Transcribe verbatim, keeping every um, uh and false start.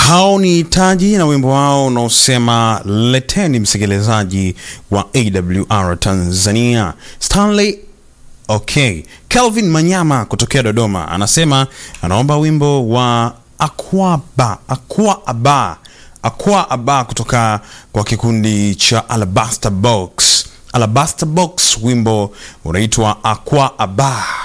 Hao ni Taji na wimbo wao unaosema leteni, msikilizaji wa A W R Tanzania. Stanley Okay. Kelvin Manyama kutokea Dodoma anasema anaomba wimbo wa Akwaba, Akwa Aba, Akwa Aba kutoka kwa kikundi cha Alabaster Box. Alabaster Box, wimbo unaitwa Akwa Aba.